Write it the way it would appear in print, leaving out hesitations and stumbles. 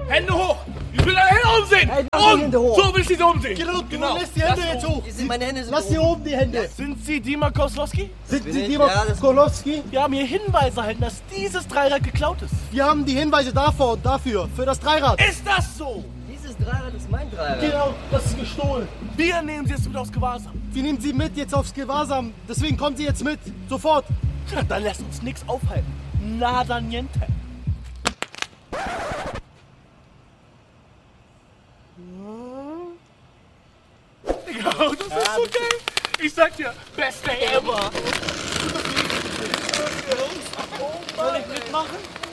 Hände hoch! Ich will deine Hände umsehen! Hey, lass die Hände hoch. So will ich sie umsehen! Genau. Lass die Hände jetzt hoch. Meine Hände sind Lass hier oben die Hände. Sind Sie Dima Koslowski? Sind bin Sie ich. Dima Ja, das- Kolowski? Wir haben hier Hinweise erhalten, dass dieses Dreirad geklaut ist. Wir haben die Hinweise davor und dafür, für das Dreirad. Ist das so? Dieses Dreirad ist mein Dreirad. Genau, das ist gestohlen. Wir nehmen Sie jetzt mit aufs Gewahrsam. Wir nehmen Sie mit jetzt aufs Gewahrsam. Deswegen kommen Sie jetzt mit. Sofort. Ja, dann lässt uns nichts aufhalten. Nada niente. Ja, das ist so geil. Ich sag dir, beste ever. Soll ich mitmachen?